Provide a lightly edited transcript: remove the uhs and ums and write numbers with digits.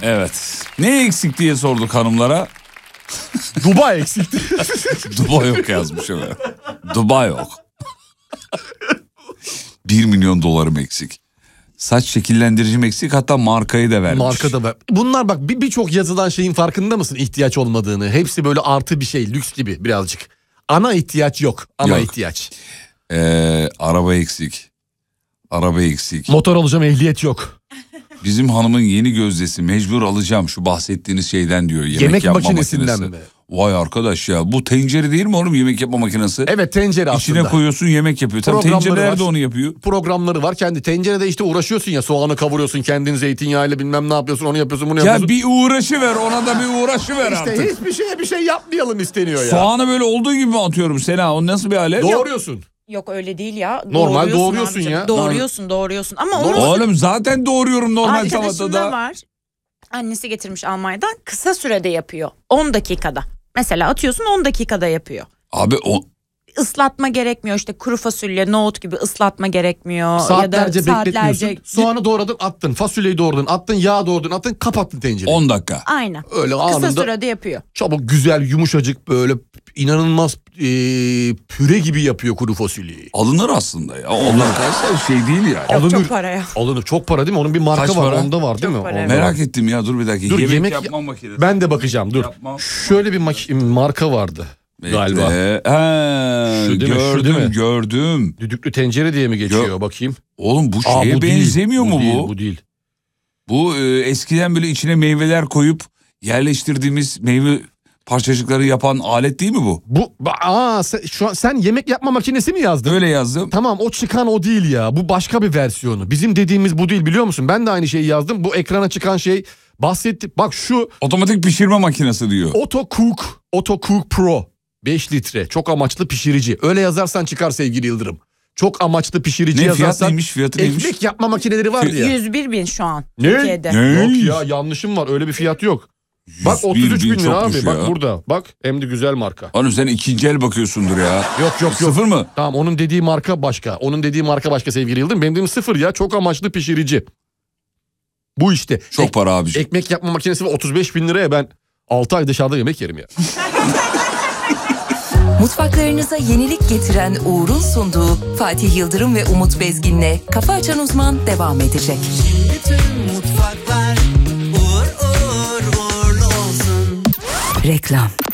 Evet. Ne eksik diye sorduk hanımlara. Dubai eksikti. Dubai yok yazmış öyle. Dubai yok. 1 milyon dolarım eksik. Saç şekillendiricim eksik, hatta markayı da vermiş. Marka da ver. Bunlar bak birçok yazılan şeyin farkında mısın ihtiyaç olmadığını? Hepsi böyle artı bir şey, lüks gibi birazcık. Ana ihtiyaç yok. Ana ihtiyaç. Araba eksik. Araba eksik. Motor alacağım, ehliyet yok. Bizim hanımın yeni gözdesi, mecbur alacağım şu bahsettiğiniz şeyden diyor. Yemek makinesinden mi? Vay arkadaş ya, bu tencere değil mi oğlum, yemek yapma makinesi? Evet, tencere aslında. İçine koyuyorsun, yemek yapıyor. Tabii tencereler de onu yapıyor. Programları var, kendi tencerede işte uğraşıyorsun ya, soğanı kavuruyorsun kendin, zeytinyağıyla bilmem ne yapıyorsun, onu yapıyorsun, bunu yapıyorsun. Ya bir uğraşı ver ona da, bir uğraşı ver işte artık. hiçbir şeye bir şey yapmayalım isteniyor ya. Soğanı böyle olduğu gibi mi atıyorum Sena, o nasıl bir alet? Doğruyorsun. Yok öyle değil ya. Normal doğruyorsun ya. Doğruyorsun ama onu... Oğlum zaten doğruyorum normal arkadaşımda salatada. var. Annesi getirmiş Almanya'dan, kısa sürede yapıyor. 10 dakikada. Mesela atıyorsun 10 dakikada yapıyor. Abi o... Islatma gerekmiyor, işte kuru fasulye, nohut gibi ıslatma gerekmiyor. Saatlerce ya da bekletmiyorsun. Soğanı doğradın attın, fasulyeyi doğradın attın, yağ doğradın attın, kapattın tencereyi. 10 dakika. Aynen. Öyle kısa anında sürede yapıyor. çabuk, güzel, yumuşacık, böyle inanılmaz püre gibi yapıyor kuru fasulyeyi. Alınır aslında ya. Onlar arkadaşlar şey değil ya. Yok, çok para ya. Alınır, çok para değil mi? Onun bir marka Kaç var, para? onda var değil Çok mi? para. Merak ettim ya, dur bir dakika. Dur, yemek yapma makinesi. Ben de bakacağım, dur. Şöyle bir marka vardı galiba. Şu değil mi, şu değil mi? Gördüm. Düdüklü tencere diye mi geçiyor, bakayım. Oğlum bu şeye benzemiyor mu bu? Bu değil. Bu eskiden böyle içine meyveler koyup yerleştirdiğimiz meyve parçacıkları yapan alet değil mi bu? Sen yemek yapma makinesi mi yazdın? Öyle yazdım. Tamam, o çıkan o değil ya. Bu başka bir versiyonu. Bizim dediğimiz bu değil, biliyor musun? Ben de aynı şeyi yazdım. Bu ekrana çıkan şey bahsetti. Bak şu. Otomatik pişirme makinesi diyor. AutoCook Pro. 5 litre. Çok amaçlı pişirici. Öyle yazarsan çıkar sevgili Yıldırım. Çok amaçlı pişirici yazarsan. Fiyatı neymiş? Ekmek yapma makineleri vardı ya. 101.000 şu an Ne? Türkiye'de. Yok ya, yanlışım var. Öyle bir fiyat yok. Bak 33 bin lira abi. Ya. Bak burada. Bak, hem de güzel marka. Hanım sen ikinci el bakıyorsundur ya. Yok. Sıfır mı? Tamam, onun dediği marka başka. Onun dediği marka başka sevgili Yıldırım. Benim dediğim sıfır ya. Çok amaçlı pişirici. Bu işte. Çok para abiciğim. Ekmek yapma makinesi var 35 bin liraya, ben 6 ay dışarıda yemek yerim ya. Mutfaklarınıza yenilik getiren Uğur'un sunduğu Fatih Yıldırım ve Umut Bezgin'le Kafa Açan Uzman devam edecek. Bütün mutfaklar uğurlu olsun. Reklam.